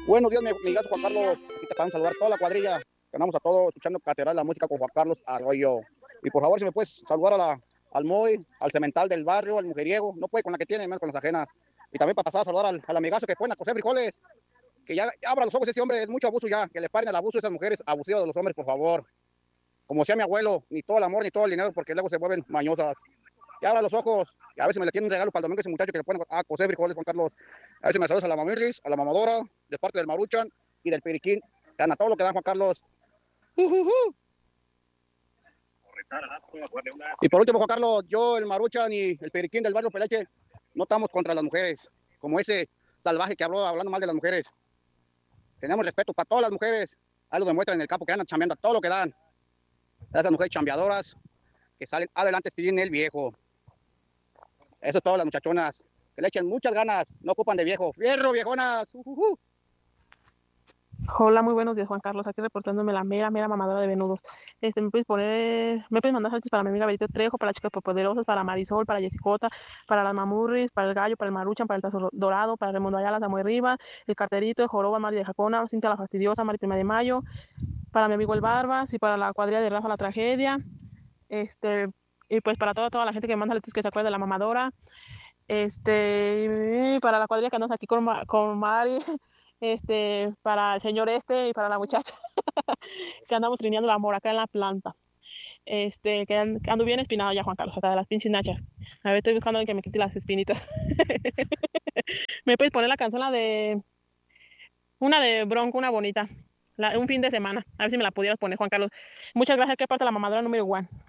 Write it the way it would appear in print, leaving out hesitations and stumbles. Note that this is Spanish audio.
Buenos días, mi gato Juan Carlos. Aquí te podemos saludar toda la cuadrilla. Que andamos a todos escuchando Catedral de la Música con Juan Carlos Arroyo. Y por favor, si me puedes saludar al Moy, al cemental del barrio, al mujeriego. No puede con la que tiene, menos con las ajenas. Y también para pasar a saludar al amigazo que pone a cocer frijoles. Que ya abra los ojos ese hombre, es mucho abuso ya. Que le paren al abuso de esas mujeres abusivas de los hombres, por favor. Como sea mi abuelo, ni todo el amor ni todo el dinero, porque luego se vuelven mañosas. Ya abra los ojos. Y a ver si me le tiene un regalo para el domingo ese muchacho que le pone a cocer frijoles, Juan Carlos. A ver si me saludas a la mamirris, a la mamadora, de parte del Maruchan y del Periquín. Dan a todo lo que dan, Juan Carlos. Y por último, Juan Carlos, yo, el Maruchan y el Periquín del barrio Peleche, no estamos contra las mujeres, como ese salvaje que habló hablando mal de las mujeres. Tenemos respeto para todas las mujeres. Ahí lo demuestran en el campo que andan chambeando a todo lo que dan. Esas mujeres chambeadoras que salen adelante sin el viejo. Eso es todo, las muchachonas. Que le echen muchas ganas, no ocupan de viejo. ¡Fierro, viejonas! Hola, muy buenos días, Juan Carlos. Aquí reportándome la mera mamadora de venudos. Me puedes mandar saludos para mi amiga Benito Trejo, para las chicas poderosas, para Marisol, para Jessicota, para las Mamurris, para el Gallo, para el Maruchan, para el Tazo Dorado, para Raimundo Ayala, Samuel Rivas, el Carterito, el Joroba, Mari de Jacona, Cintia la Fastidiosa, Mari Prima de Mayo, para mi amigo el Barbas y para la cuadrilla de Rafa la Tragedia. Este, y pues para toda la gente que manda letriz que se acuerda de la mamadora. Y para la cuadrilla que andamos aquí con Mari, para el señor y para la muchacha que andamos trineando el amor acá en la planta. Que ando bien espinado ya, Juan Carlos, hasta de las pinches nachas. A ver, estoy buscando a alguien que me quite las espinitas. ¿Me puedes poner la canción, una de Bronco, una bonita? Un fin de semana. A ver si me la pudieras poner, Juan Carlos. Muchas gracias, que parte la mamadora número 1.